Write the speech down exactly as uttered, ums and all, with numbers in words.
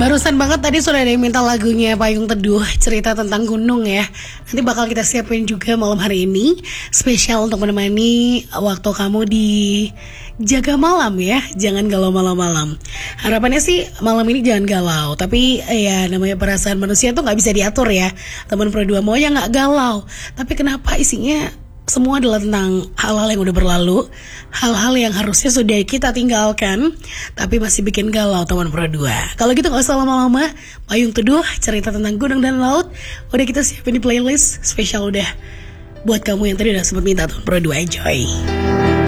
Barusan banget tadi sudah ada yang minta lagunya Payung Teduh, cerita tentang gunung ya. Nanti bakal kita siapin juga malam hari ini, spesial untuk menemani waktu kamu di jaga malam ya. Jangan galau malam-malam. Harapannya sih malam ini jangan galau, tapi ya namanya perasaan manusia tuh gak bisa diatur ya. Teman Pro dua maunya gak galau, tapi kenapa isinya semua adalah tentang hal-hal yang udah berlalu, hal-hal yang harusnya sudah kita tinggalkan, tapi masih bikin galau teman Pro dua. Kalau gitu gak usah lama-lama, Payung Teduh, cerita tentang gunung dan laut, udah kita siapin di playlist spesial udah buat kamu yang tadi udah sempat minta teman Pro dua. Enjoy.